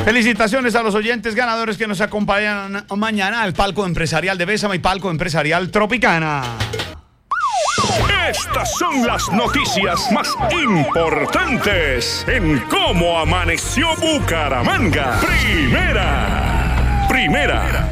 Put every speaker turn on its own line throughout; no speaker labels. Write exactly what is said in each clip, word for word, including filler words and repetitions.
Felicitaciones a los oyentes ganadores que nos acompañan mañana al palco empresarial de Bésame y palco empresarial Tropicana.
Estas son las noticias más importantes en Cómo Amaneció Bucaramanga. Primera. Primera.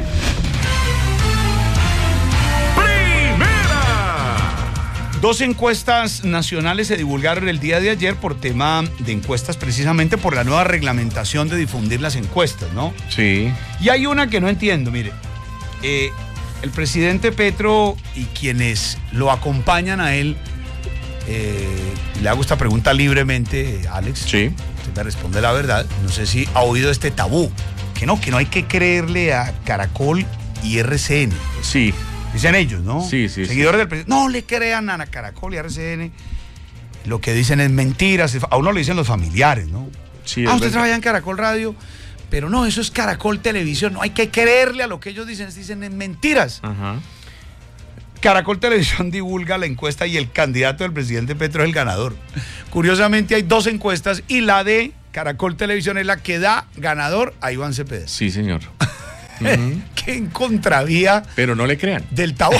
Dos encuestas nacionales se divulgaron el día de ayer por tema de encuestas, precisamente por la nueva reglamentación de difundir las encuestas, ¿no?
Sí.
Y hay una que no entiendo, mire. Eh, el presidente Petro y quienes lo acompañan a él, eh, le hago esta pregunta libremente, Alex.
Sí.
Usted me responde la verdad. No sé si ha oído este tabú, que no, que no hay que creerle a Caracol y R C N.
Sí.
Dicen ellos, ¿no?
Sí, sí.
Seguidores
sí.
del presidente. No le crean a Caracol y a R C N. Lo que dicen es mentiras. A uno le dicen los familiares, ¿no?
Sí,
ah, usted
verdad.
trabaja en Caracol Radio, pero no, eso es Caracol Televisión. No hay que creerle a lo que ellos dicen. Dicen es mentiras.
Ajá.
Caracol Televisión divulga la encuesta y el candidato del presidente Petro es el ganador. Curiosamente hay dos encuestas y la de Caracol Televisión es la que da ganador a Iván Cepeda.
Sí, señor. Uh-huh.
Que en contravía
Pero no le crean.
del tabú.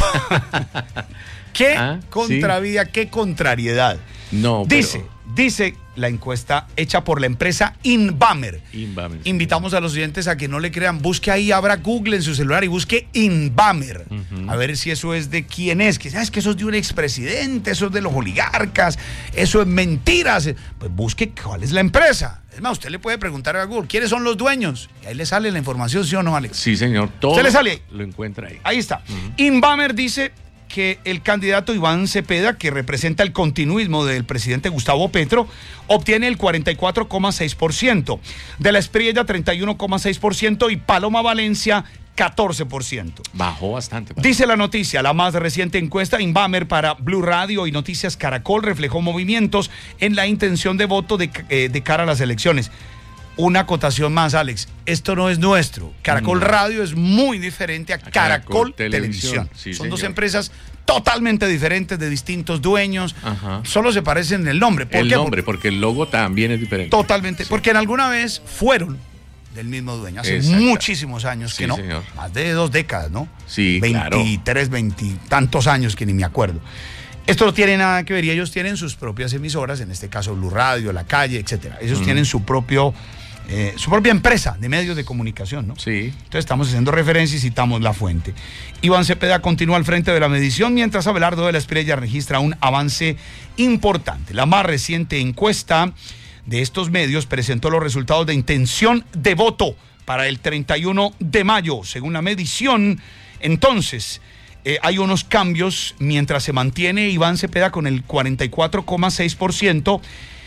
Qué
Ah,
contravía,
sí.
qué contrariedad.
No,
Dice,
pero...
dice la encuesta hecha por la empresa Inbamer.
Inbamer, sí.
Invitamos a los oyentes a que no le crean. Busque ahí, abra Google en su celular y busque Inbamer.
Uh-huh.
A ver si eso es de quién es. Que sabes que eso es de un expresidente, eso es de los oligarcas, eso es mentiras. Pues busque cuál es la empresa. Es más, usted le puede preguntar a Google, ¿quiénes son los dueños? Y ahí le sale la información, ¿sí o no, Alex?
Sí, señor. Todo
¿Usted le sale ahí?
Lo encuentra ahí.
Ahí está.
Uh-huh.
Inbamer dice que el candidato Iván Cepeda, que representa el continuismo del presidente Gustavo Petro, obtiene el cuarenta y cuatro coma seis por ciento, de la Espriella treinta y uno coma seis por ciento y Paloma Valencia catorce por ciento.
Bajó bastante. Bastante.
Dice la noticia, la más reciente encuesta Inbamer para Blue Radio y Noticias Caracol reflejó movimientos en la intención de voto de, eh, de cara a las elecciones. Una acotación más, Alex. Esto no es nuestro. Caracol
no.
Radio es muy diferente a, a Caracol, Caracol Televisión. Televisión.
Sí,
Son
señor.
dos empresas totalmente diferentes, de distintos dueños.
Ajá.
Solo se parecen en el nombre. ¿Por
el
qué?
nombre, porque el logo también es diferente.
Totalmente.
Sí.
Porque en alguna vez fueron del mismo dueño. Hace
Exacto.
muchísimos años
sí,
que no.
Señor.
Más de dos décadas, ¿no?
Sí,
veintitrés, veintitantos años que ni me acuerdo. Esto no tiene nada que ver y ellos tienen sus propias emisoras, en este caso Blue Radio, La Calle, etcétera. Ellos mm. tienen su propio... Eh, su propia empresa de medios de comunicación, ¿no?
Sí.
Entonces estamos haciendo referencia y citamos la fuente. Iván Cepeda continúa al frente de la medición, mientras Abelardo de la Espriella registra un avance importante. La más reciente encuesta de estos medios presentó los resultados de intención de voto para el treinta y uno de mayo. Según la medición, entonces, eh, hay unos cambios mientras se mantiene Iván Cepeda con el cuarenta y cuatro coma seis por ciento.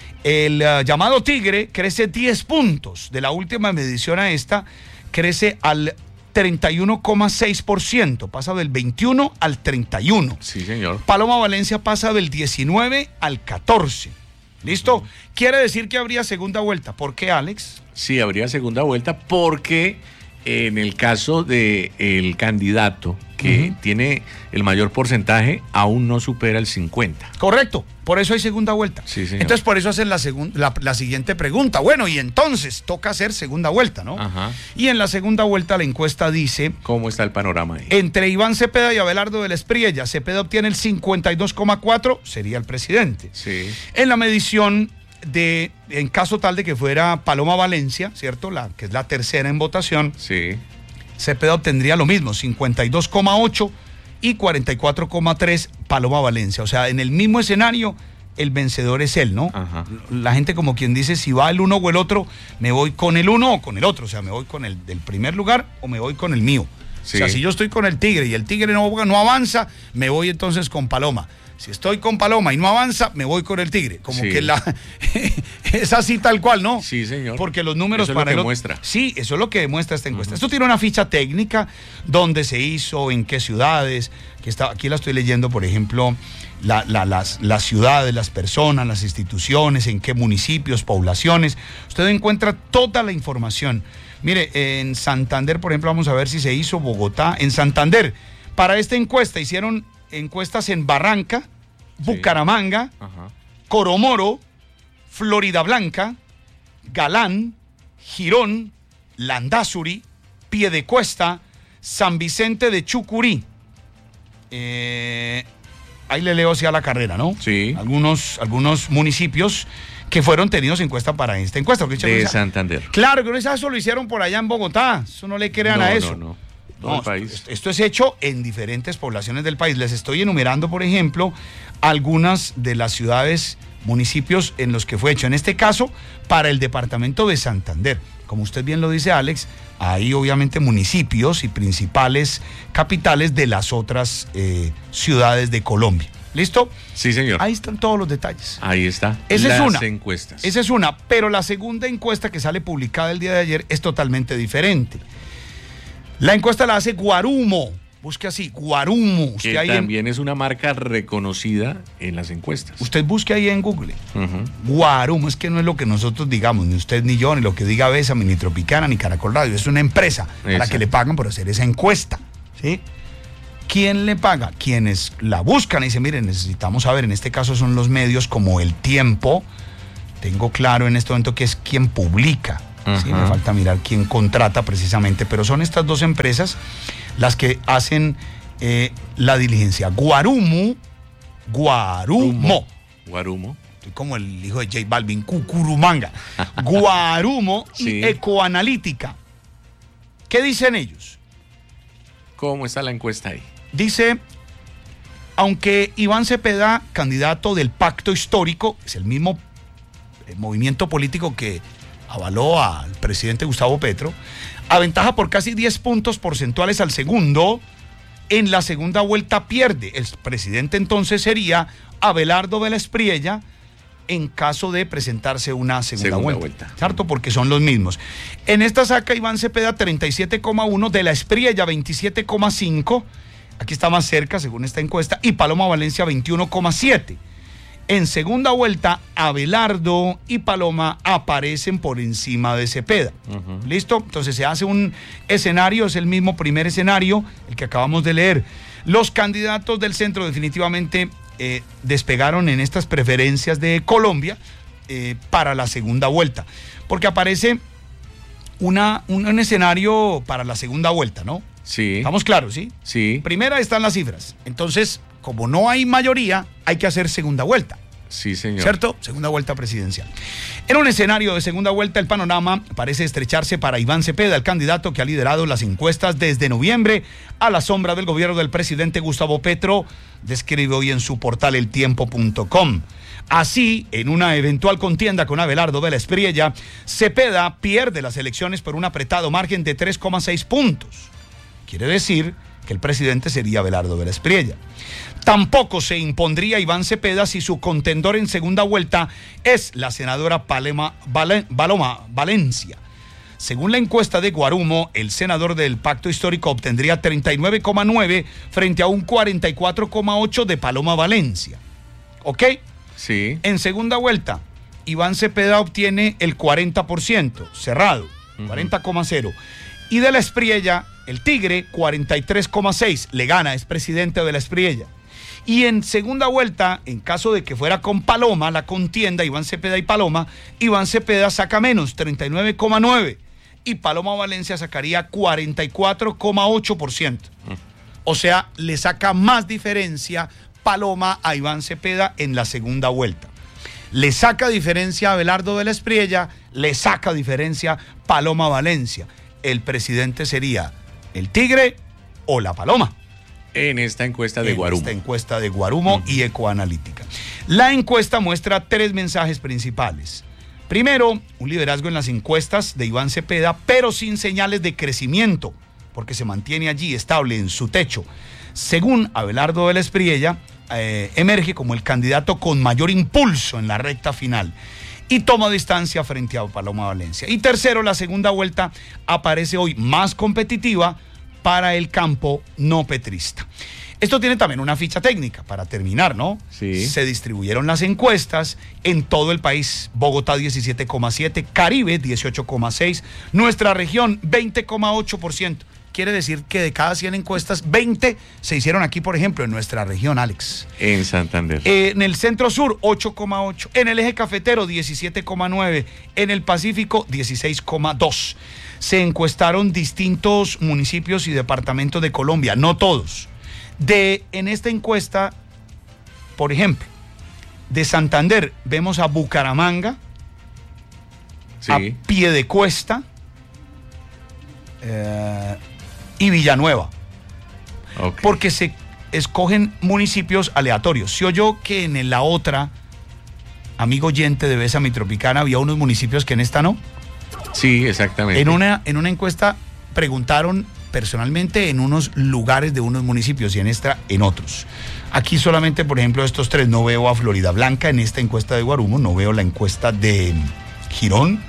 El uh, llamado Tigre crece diez puntos. De la última medición a esta, crece al treinta y uno coma seis por ciento. Pasa del veintiuno al treinta y uno.
Sí, señor.
Paloma Valencia pasa del diecinueve al catorce. ¿Listo? Uh-huh. Quiere decir que habría segunda vuelta. ¿Por qué, Alex?
Sí, habría segunda vuelta porque en el caso del candidato que uh-huh. tiene el mayor porcentaje, aún no supera el cincuenta.
Correcto, por eso hay segunda vuelta.
Sí, señor.
Entonces, por eso hacen la, segun, la, la siguiente pregunta. Bueno, y entonces toca hacer segunda vuelta, ¿no?
Ajá.
Y en la segunda vuelta la encuesta dice...
¿Cómo está el panorama ahí?
Entre Iván Cepeda y Abelardo de la Espriella, Cepeda obtiene el cincuenta y dos coma cuatro, sería el presidente.
Sí.
En la medición de, en caso tal de que fuera Paloma Valencia, ¿cierto? La que es la tercera en votación.
Sí.
Cepeda obtendría lo mismo, cincuenta y dos coma ocho y cuarenta y cuatro coma tres Paloma Valencia. O sea, en el mismo escenario, el vencedor es él, ¿no?
Ajá.
La gente como quien dice, si va el uno o el otro, me voy con el uno o con el otro. O sea, me voy con el del primer lugar o me voy con el mío. Sí. O sea, si yo estoy con el Tigre y el Tigre no, no avanza, me voy entonces con Paloma. Si estoy con Paloma y no avanza, me voy con el Tigre. Como
sí.
que la es así tal cual, ¿no?
Sí, señor.
Porque los números
eso
para
es lo que
el...
muestra.
Sí, eso es lo que demuestra esta encuesta.
Uh-huh.
Esto tiene una ficha técnica, dónde se hizo, en qué ciudades, que está, aquí la estoy leyendo, por ejemplo, la, la, las, las ciudades, las personas, las instituciones, en qué municipios, poblaciones. Usted encuentra toda la información. Mire, en Santander, por ejemplo, vamos a ver si se hizo, Bogotá. En Santander, para esta encuesta hicieron encuestas en Barranca, Bucaramanga,
sí.
Coromoro, Florida Blanca, Galán, Girón, Landázuri, Piedecuesta, San Vicente de Chucurí. Eh, ahí le leo hacia la carrera, ¿no?
Sí.
Algunos, algunos municipios que fueron tenidos en cuenta para esta encuesta.
De
dice,
Santander.
Claro, que eso lo hicieron por allá en Bogotá. Eso no le crean
no,
a eso.
No, no, Todo
no,
el país.
Esto, esto es hecho en diferentes poblaciones del país. Les estoy enumerando, por ejemplo, algunas de las ciudades, municipios en los que fue hecho. En este caso, para el departamento de Santander. Como usted bien lo dice, Alex, hay obviamente municipios y principales capitales de las otras eh, ciudades de Colombia. ¿Listo?
Sí, señor.
Ahí están todos los detalles.
Ahí está.
Esa
Las
es una.
encuestas.
Esa es una, pero la segunda encuesta que sale publicada el día de ayer es totalmente diferente. La encuesta la hace Guarumo. Busque así, Guarumo. Usted
que
ahí
también
en,
es una marca reconocida en las encuestas.
usted busque ahí en Google.
Uh-huh.
Guarumo, es que no es lo que nosotros digamos, ni usted ni yo, ni lo que diga Bésame, ni Tropicana, ni Caracol Radio. Es una empresa a la
Exacto.
que le pagan por hacer esa encuesta. ¿Sí? ¿Quién le paga? Quienes la buscan y dicen, miren, necesitamos saber, en este caso son los medios como El Tiempo. Tengo claro en este momento que es quien publica. ¿Sí?
Ajá.
Me falta mirar quién contrata precisamente, pero son estas dos empresas las que hacen eh, la diligencia. Guarumo, Guarumo.
Guarumo.
Estoy como el hijo de J Balvin, Cucurumanga. Guarumo
Sí.
y Ecoanalítica. ¿Qué dicen ellos?
¿Cómo está la encuesta ahí?
Dice, aunque Iván Cepeda, candidato del Pacto Histórico, es el mismo eh, movimiento político que avaló al presidente Gustavo Petro, aventaja por casi diez puntos porcentuales al segundo. En la segunda vuelta pierde. El presidente entonces sería Abelardo Vélez Priella en caso de presentarse una segunda,
Segunda
vuelta,
vuelta.
¿cierto? Porque son los mismos. En esta saca Iván Cepeda treinta y siete coma uno, de la Espriella veintisiete coma cinco, aquí está más cerca según esta encuesta, y Paloma Valencia veintiuno coma siete. En segunda vuelta, Abelardo y Paloma aparecen por encima de Cepeda.
Uh-huh.
¿Listo? Entonces se hace un escenario, es el mismo primer escenario, el que acabamos de leer. Los candidatos del centro definitivamente eh, despegaron en estas preferencias de Colombia eh, para la segunda vuelta. Porque aparece una, un, un escenario para la segunda vuelta, ¿no?
Sí.
¿Estamos claros, sí?
Sí.
Primera están las cifras. Entonces, como no hay mayoría, hay que hacer segunda vuelta.
Sí, señor.
¿Cierto? Segunda vuelta presidencial. En un escenario de segunda vuelta, el panorama parece estrecharse para Iván Cepeda, el candidato que ha liderado las encuestas desde noviembre a la sombra del gobierno del presidente Gustavo Petro, describe hoy en su portal el tiempo punto com. Así, en una eventual contienda con Abelardo Vélez Priella, Cepeda pierde las elecciones por un apretado margen de tres coma seis puntos. Quiere decir que el presidente sería Abelardo Vélez Priella. Tampoco se impondría Iván Cepeda si su contendor en segunda vuelta es la senadora Paloma, Valen, Paloma Valencia. Según la encuesta de Guarumo, el senador del Pacto Histórico obtendría treinta y nueve coma nueve frente a un cuarenta y cuatro coma ocho de Paloma Valencia. ¿Ok?
Sí.
En segunda vuelta, Iván Cepeda obtiene el cuarenta por ciento, cerrado, cuarenta coma cero. Y de la Espriella, el Tigre, cuarenta y tres coma seis, le gana, es presidente de la Espriella. Y en segunda vuelta, en caso de que fuera con Paloma, la contienda, Iván Cepeda y Paloma, Iván Cepeda saca menos, treinta y nueve coma nueve, y Paloma Valencia sacaría cuarenta y cuatro coma ocho por ciento. O sea, le saca más diferencia Paloma a Iván Cepeda en la segunda vuelta. Le saca diferencia a Abelardo Vélez Priella, le saca diferencia Paloma Valencia. El presidente sería el Tigre o la Paloma.
En esta encuesta de
en
Guarumo.
Esta encuesta de Guarumo uh-huh. y Ecoanalítica. La encuesta muestra tres mensajes principales. Primero, un liderazgo en las encuestas de Iván Cepeda, pero sin señales de crecimiento, porque se mantiene allí estable en su techo. Según Abelardo Vélez Priella, eh, emerge como el candidato con mayor impulso en la recta final y toma distancia frente a Paloma Valencia. Y tercero, la segunda vuelta aparece hoy más competitiva para el campo no petrista. Esto tiene también una ficha técnica, para terminar, ¿no?
Sí.
Se distribuyeron las encuestas en todo el país. Bogotá diecisiete coma siete, Caribe dieciocho coma seis, nuestra región veinte coma ocho por ciento. quiere decir que de cada cien encuestas, veinte se hicieron aquí, por ejemplo, en nuestra región, Alex.
En Santander.
Eh, en el centro sur, ocho coma ocho. En el eje cafetero, diecisiete coma nueve. En el Pacífico, dieciséis coma dos. Se encuestaron distintos municipios y departamentos de Colombia, no todos. De, en esta encuesta, por ejemplo, de Santander, vemos a Bucaramanga,
sí.
a Piedecuesta eh, y Villanueva.
Okay.
Porque se escogen municipios aleatorios. Si oyó que en la otra, amigo oyente de Bésame Tropicana, había unos municipios que en esta no.
Sí, exactamente.
En una, en una encuesta preguntaron personalmente en unos lugares de unos municipios y en esta en otros. Aquí solamente, por ejemplo, estos tres, no veo a Florida Blanca en esta encuesta de Guarumo, no veo la encuesta de Girón.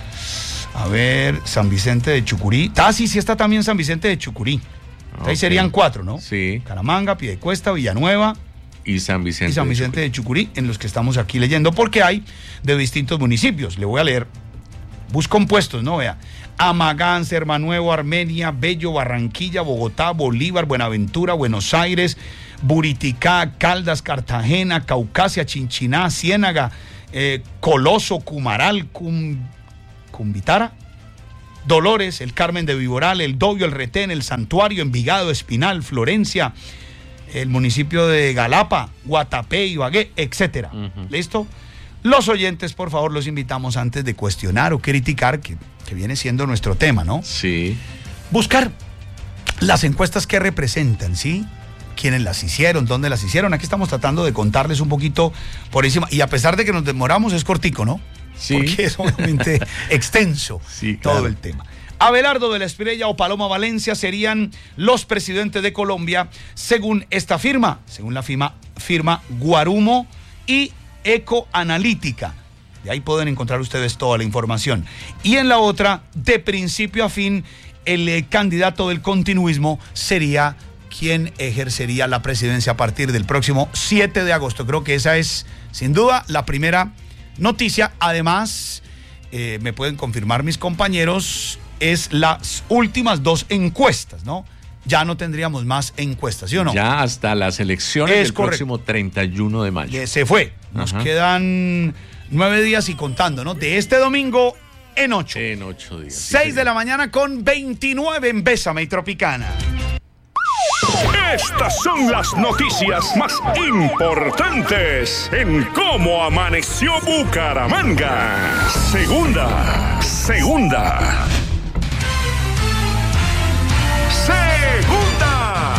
A ver, San Vicente de Chucurí. Ah, sí, sí está también San Vicente de Chucurí. Okay. Ahí serían cuatro, ¿no?
Sí.
Caramanga, Piedecuesta, Villanueva
y San Vicente,
y San Vicente de Chucurí. de Chucurí, en los que estamos aquí leyendo, porque hay de distintos municipios. Le voy a leer. Bus compuestos, ¿no? Vea. Amagán, Sermanuevo, Armenia, Bello, Barranquilla, Bogotá, Bolívar, Buenaventura, Buenos Aires, Buriticá, Caldas, Cartagena, Caucasia, Chinchiná, Ciénaga, eh, Coloso, Cumaral, Cum, Cumbitara, Dolores, el Carmen de Viboral, el Dobio, el Retén, el Santuario, Envigado, Espinal, Florencia, el municipio de Galapa, Guatapé, Ibagué, etcétera. Uh-huh. ¿Listo? Los oyentes, por favor, los invitamos antes de cuestionar o criticar, que, que viene siendo nuestro tema, ¿no?
Sí.
Buscar las encuestas que representan, ¿sí? Quiénes las hicieron, dónde las hicieron. Aquí estamos tratando de contarles un poquito por encima. Y a pesar de que nos demoramos, es cortico, ¿no?
Sí.
Porque es obviamente extenso
sí, claro.
todo el tema. Abelardo de la Espriella o Paloma Valencia serían los presidentes de Colombia, según esta firma, según la firma, firma Guarumo y Ecoanalítica. De ahí pueden encontrar ustedes toda la información. Y en la otra, de principio a fin, el eh, candidato del continuismo sería quien ejercería la presidencia a partir del próximo siete de agosto. Creo que esa es, sin duda, la primera noticia. Además, eh, me pueden confirmar mis compañeros, es las últimas dos encuestas, ¿no? Ya no tendríamos más encuestas, ¿sí o no?
Ya hasta las elecciones
es
del
correcto.
próximo treinta y uno de mayo.
Se fue. Nos Ajá. quedan nueve días y contando, ¿no? De este domingo en ocho.
En ocho días.
Seis
sí,
de la mañana con veintinueve en Bésame Tropicana.
Estas son las noticias más importantes en Cómo Amaneció Bucaramanga. Segunda, segunda. Segunda.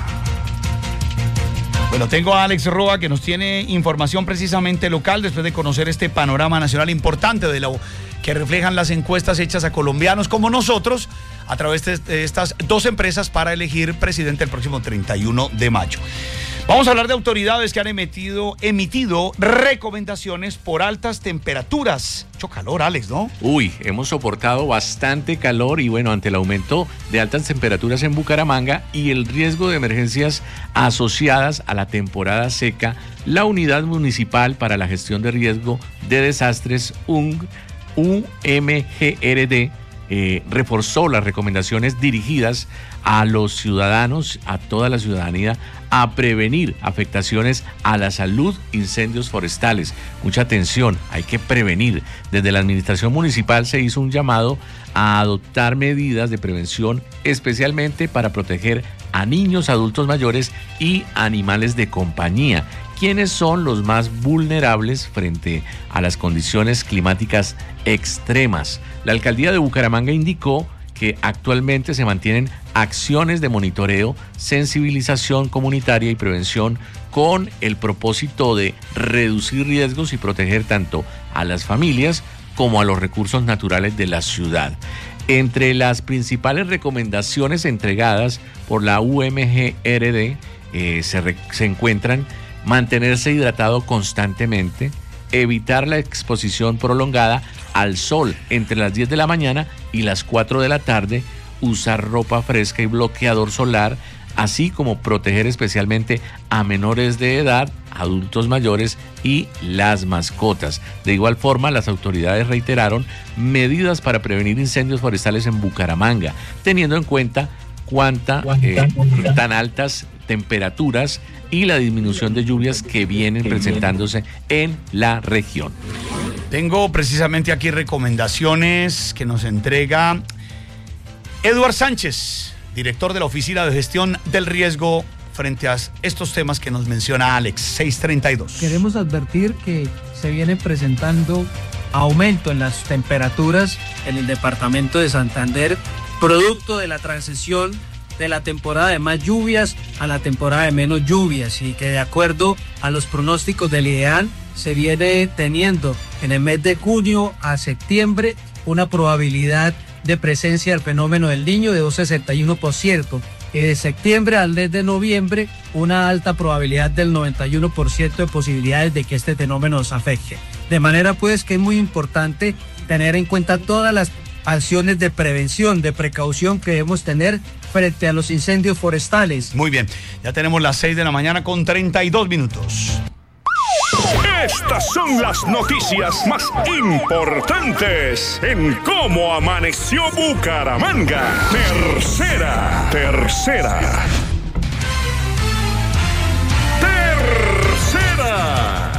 Bueno, tengo a Alex Roa que nos tiene información precisamente local después de conocer este panorama nacional importante de lo que reflejan las encuestas hechas a colombianos como nosotros a través de estas dos empresas para elegir presidente el próximo treinta y uno de mayo. Vamos a hablar de autoridades que han emitido, emitido recomendaciones por altas temperaturas. Mucho calor, Alex, ¿no?
Uy, hemos soportado bastante calor y bueno, ante el aumento de altas temperaturas en Bucaramanga y el riesgo de emergencias asociadas a la temporada seca, la Unidad Municipal para la Gestión de Riesgo de Desastres, U M G R D, eh, reforzó las recomendaciones dirigidas a los ciudadanos, a toda la ciudadanía, a prevenir afectaciones a la salud, incendios forestales. Mucha atención, hay que prevenir. Desde la administración municipal se hizo un llamado a adoptar medidas de prevención, especialmente para proteger a niños, adultos mayores y animales de compañía, quienes son los más vulnerables frente a las condiciones climáticas extremas. La alcaldía de Bucaramanga indicó que actualmente se mantienen acciones de monitoreo, sensibilización comunitaria y prevención con el propósito de reducir riesgos y proteger tanto a las familias como a los recursos naturales de la ciudad. Entre las principales recomendaciones entregadas por la U M G R D eh, se, re- se encuentran mantenerse hidratado constantemente, evitar la exposición prolongada al sol entre las diez de la mañana y las cuatro de la tarde, usar ropa fresca y bloqueador solar, así como proteger especialmente a menores de edad, adultos mayores y las mascotas. De igual forma, las autoridades reiteraron medidas para prevenir incendios forestales en Bucaramanga, teniendo en cuenta cuánta, eh, tan altas temperaturas y la disminución de lluvias que vienen presentándose en la región.
Tengo precisamente aquí recomendaciones que nos entrega Eduard Sánchez, director de la Oficina de Gestión del Riesgo, frente a estos temas que nos menciona Alex. seis treinta y dos.
Queremos advertir que se viene presentando aumento en las temperaturas en el departamento de Santander, producto de la transición de la temporada de más lluvias a la temporada de menos lluvias, y que de acuerdo a los pronósticos del IDEAN se viene teniendo en el mes de junio a septiembre una probabilidad de presencia del fenómeno del Niño de dos coma sesenta y uno por ciento, y de septiembre al mes de noviembre una alta probabilidad del noventa y uno por ciento de posibilidades de que este fenómeno nos afecte. De manera pues que es muy importante tener en cuenta todas las acciones de prevención, de precaución que debemos tener frente a los incendios forestales.
Muy bien, ya tenemos las seis de la mañana con treinta y dos minutos.
Estas son las noticias más importantes en Cómo Amaneció Bucaramanga. Tercera, tercera, tercera.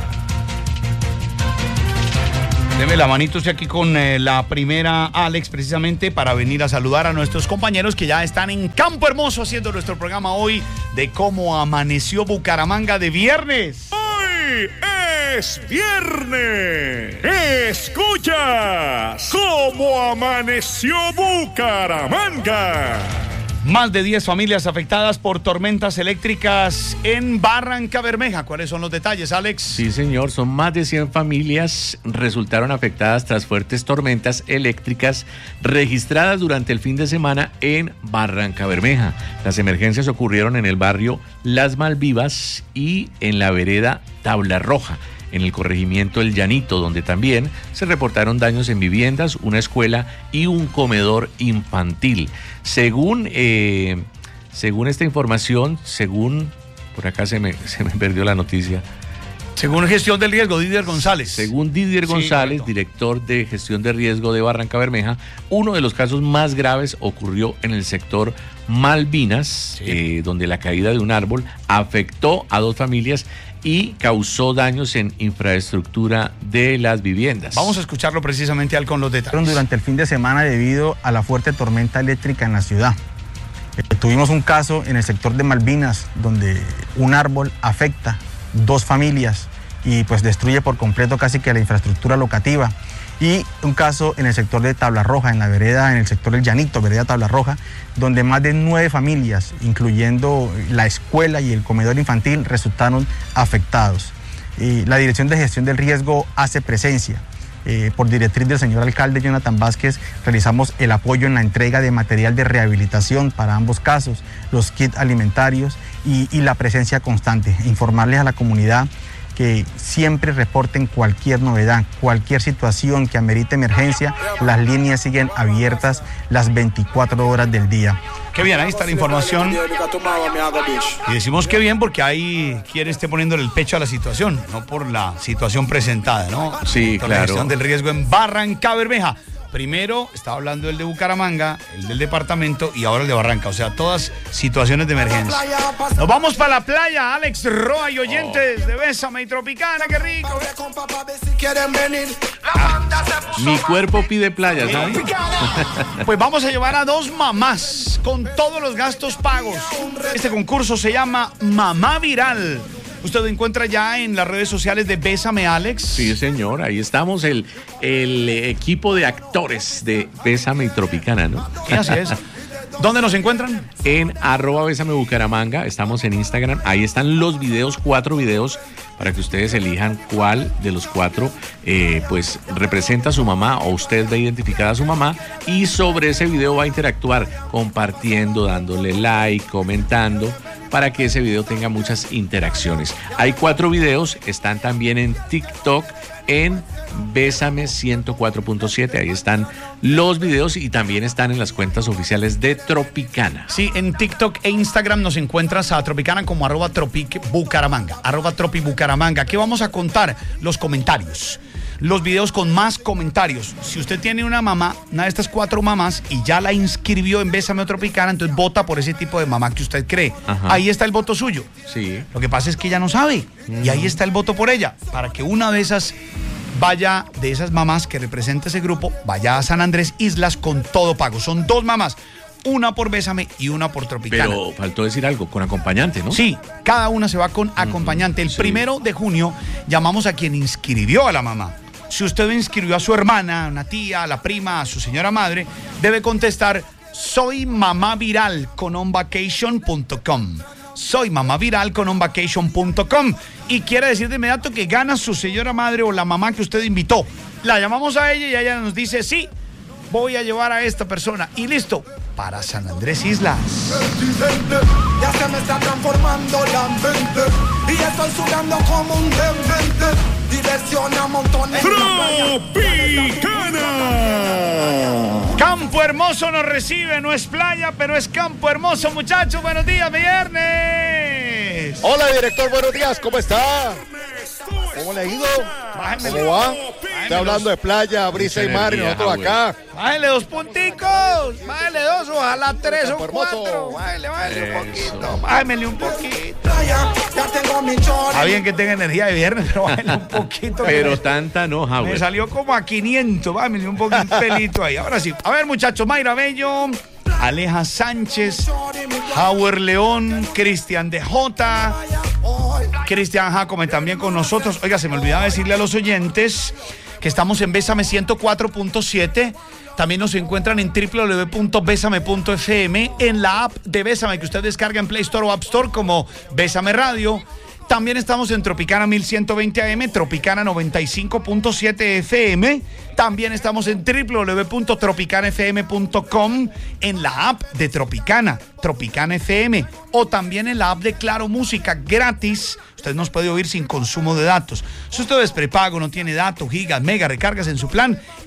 Deme la manito usted aquí con eh, la primera, Alex, precisamente para venir a saludar a nuestros compañeros que ya están en Campo Hermoso haciendo nuestro programa hoy de Cómo Amaneció Bucaramanga de viernes.
Hoy es viernes. Escuchas Cómo Amaneció Bucaramanga.
Más de diez familias afectadas por tormentas eléctricas en Barrancabermeja. ¿Cuáles son los detalles, Alex?
Sí, señor, son más de cien familias resultaron afectadas tras fuertes tormentas eléctricas registradas durante el fin de semana en Barrancabermeja. Las emergencias ocurrieron en el barrio Las Malvivas y en la vereda Tabla Roja, en el corregimiento El Llanito, donde también se reportaron daños en viviendas, una escuela y un comedor infantil. Según, eh, según esta información, según, por acá se me, se me perdió la noticia.
Según Gestión del Riesgo, Didier González.
Según Didier González, sí, director de Gestión de Riesgo de Barrancabermeja, uno de los casos más graves ocurrió en el sector Malvinas, sí. eh, donde la caída de un árbol afectó a dos familias y causó daños en infraestructura de las viviendas.
Vamos a escucharlo precisamente al con los detalles.
Durante el fin de semana debido a la fuerte tormenta eléctrica en la ciudad. Eh, tuvimos un caso en el sector de Malvinas donde un árbol afecta dos familias y pues destruye por completo casi que la infraestructura locativa. Y un caso en el sector de Tabla Roja, en la vereda, en el sector del Llanito, vereda Tabla Roja, donde más de nueve familias, incluyendo la escuela y el comedor infantil, resultaron afectados. Y la Dirección de Gestión del Riesgo hace presencia. Eh, por directriz del señor alcalde Jonathan Vázquez, realizamos el apoyo en la entrega de material de rehabilitación para ambos casos, los kits alimentarios y, y la presencia constante. Informarles a la comunidad que siempre reporten cualquier novedad, cualquier situación que amerite emergencia. Las líneas siguen abiertas las veinticuatro horas del día.
Qué bien, ahí está la información. Y decimos qué bien porque hay quien esté poniéndole el pecho a la situación, no por la situación presentada, ¿no?
Sí,
por
claro.
La gestión del riesgo en Barrancabermeja. Primero estaba hablando el de Bucaramanga, el del departamento y ahora el de Barranca. O sea, todas situaciones de emergencia. Nos vamos para la playa, Alex Roa y oyentes oh. de Bésame y Tropicana, qué rico.
Ah, mi cuerpo pide playa, ¿sabes?
Pues vamos a llevar a dos mamás con todos los gastos pagos. Este concurso se llama Mamá Viral. Usted lo encuentra ya en las redes sociales de Bésame, Alex.
Sí, señor, ahí estamos, el, el equipo de actores de Bésame y Tropicana, ¿no?
¿Qué hace eso? ¿Dónde nos encuentran?
En arroba Bésame Bucaramanga, estamos en Instagram, ahí están los videos, cuatro videos, para que ustedes elijan cuál de los cuatro eh, pues representa a su mamá o usted ve identificada a su mamá y sobre ese video va a interactuar compartiendo, dándole like, comentando, para que ese video tenga muchas interacciones. Hay cuatro videos, están también en TikTok, en Bésame ciento cuatro punto siete, ahí están los videos y también están en las cuentas oficiales de Tropicana.
Sí, en TikTok e Instagram nos encuentras a Tropicana como arroba Tropic Bucaramanga, arroba Tropi Bucaramanga. ¿Qué vamos a contar? Los comentarios. los videos con más comentarios. Si usted tiene una mamá, una de estas cuatro mamás, y ya la inscribió en Bésame o Tropicana, entonces vota por ese tipo de mamá que usted cree.
Ajá.
Ahí está el voto suyo.
Sí.
Lo que pasa es que ella no sabe. Mm. Y ahí está el voto por ella. Para que una de esas vaya, de esas mamás que representa ese grupo, vaya a San Andrés Islas con todo pago. Son dos mamás. Una por Bésame y una por Tropicana.
Pero faltó decir algo, con acompañante, ¿no?
Sí, cada una se va con acompañante. El
sí.
primero de junio llamamos a quien inscribió a la mamá. Si usted inscribió a su hermana, a una tía, a la prima, a su señora madre, debe contestar: soy mamá viral con onvacation punto com. Soy mamá viral con onvacation punto com. Y quiere decir de inmediato que gana su señora madre o la mamá que usted invitó. La llamamos a ella y ella nos dice: sí, voy a llevar a esta persona. Y listo, para San Andrés Islas.
Ya se me está transformando la mente y estoy sudando como un demente. Diversión a montones.
Tropicana.
Campo Hermoso nos recibe, no es playa, pero es Campo Hermoso, muchachos. Buenos días, viernes.
Hola, director, buenos días, ¿cómo está? ¿Cómo le ha ido?
Bájenle,
¿Cómo va? Estoy hablando de playa, brisa y mar y nosotros acá.
Bájenle dos punticos, bájenle dos, ojalá tres o
Campo
cuatro.
Hermoso.
Bájenle, bájenle un
Eso.
poquito, bájenle un poquito.
Playa, ya tengo mi chori.
Está bien que tenga energía de viernes, pero bájenle un poquito.
Pero
me,
tanta no,
me
Howard.
salió como a quinientos, bájenle un poquito, un pelito ahí. Ahora sí, a ver, muchachos, Mayra Bello, Aleja Sánchez, Howard León, Cristian de Jota, Cristian Jacome también con nosotros. Oiga, se me olvidaba decirle a los oyentes que estamos en Bésame ciento cuatro punto siete. También nos encuentran en doble u doble u doble u punto bésame punto efe eme, en la app de Bésame que usted descarga en Play Store o App Store como Bésame Radio. También estamos en Tropicana mil ciento veinte A M, Tropicana noventa y cinco punto siete F M. También estamos en doble u doble u doble u punto tropicana f m punto com, en la app de Tropicana, Tropicana F M, o también en la app de Claro Música, gratis. Usted nos puede oír sin consumo de datos. Si usted es prepago, no tiene datos, gigas, megas, recargas en su plan,